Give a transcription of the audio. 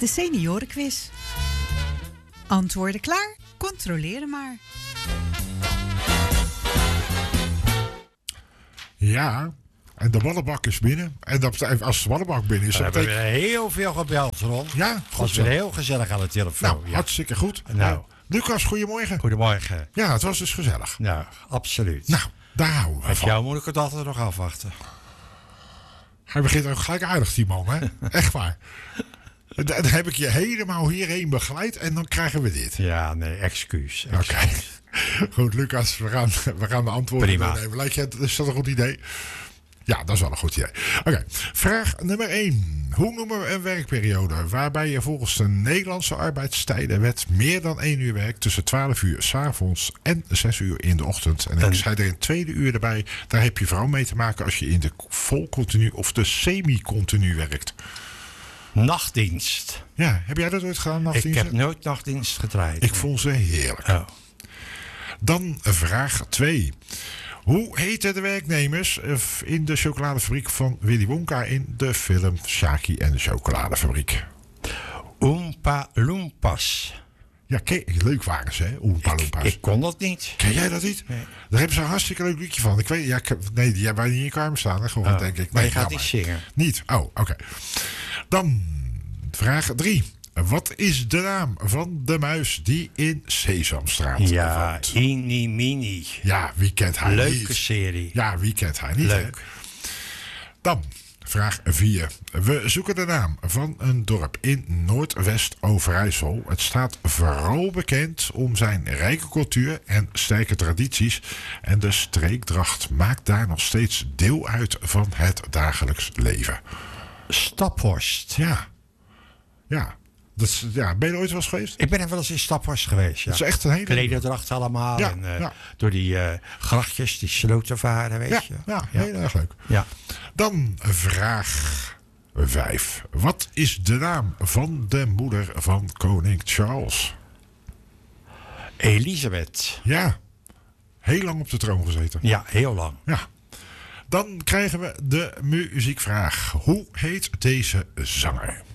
De seniorenquiz. Antwoorden klaar? Controleer maar. Ja, en de ballenbak is binnen. En als de ballenbak binnen is... We hebben weer heel veel gebeld, Ron. Ja, Het goed was zo. weer heel gezellig aan de telefoon. Nou, hartstikke goed. Nou. Lucas, goedemorgen. Goedemorgen. Ja, het was dus gezellig. Nou, absoluut. Nou, daar houden we Met van. jou moet ik het altijd nog afwachten. Hij begint ook gelijk aardig, die man, hè? Echt waar. Dan heb ik je helemaal hierheen begeleid en dan krijgen we dit. Ja, nee, excuus. Oké. Goed, Lucas, we gaan de antwoorden Prima. nemen. Lijkt je, is dat een goed idee? Ja, dat is wel een goed idee. Oké, vraag nummer 1. Hoe noemen we een werkperiode waarbij je volgens de Nederlandse arbeidstijdenwet meer dan 1 uur werkt tussen 12 uur 's avonds en 6 uur in de ochtend? En ik zei er in het tweede uur erbij, daar heb je vooral mee te maken als je in de volcontinu of de semi-continu werkt. Nachtdienst. Ja, heb jij dat ooit gedaan, nachtdienst? Ik heb nooit nachtdienst gedraaid. Ik vond ze heerlijk. Oh. Dan vraag 2. Hoe heten de werknemers in de chocoladefabriek van Willy Wonka in de film Shaki en de chocoladefabriek? Oompa Loompas. Ja, leuk waren ze, hè? Oompa Loompas. Ik kon dat niet. Ken jij dat niet? Nee. Daar hebben ze een hartstikke leuk liedje van. Ik weet, nee, die hebben wij niet in je kamer staan, hè? Gewoon, denk ik. Maar Nee, je gaat jammer. niet zingen. Niet? Oh, oké. Dan vraag 3. Wat is de naam van de muis die in Sesamstraat Ja, woont? Eenie Meenie. Ja, wie kent hij Leuke niet? serie. Ja, wie kent hij niet? Leuk. Hè? Dan vraag 4. We zoeken de naam van een dorp in Noordwest-Overijssel. Het staat vooral bekend om zijn rijke cultuur en sterke tradities. En de streekdracht maakt daar nog steeds deel uit van het dagelijks leven. Staphorst. Ja. Ja. Ben je er ooit wel eens geweest? Ik ben er wel eens in Staphorst geweest. Ja. Dat is echt een hele... Klederdracht allemaal. Ja, en ja. door die grachtjes, die slotenvaren, weet Ja, je. ja, heel erg leuk. Ja. Dan vraag 5. Wat is de naam van de moeder van koning Charles? Elisabeth. Ja, heel lang op de troon gezeten. Ja, heel lang. Ja. Dan krijgen we de muziekvraag. Hoe heet deze zanger?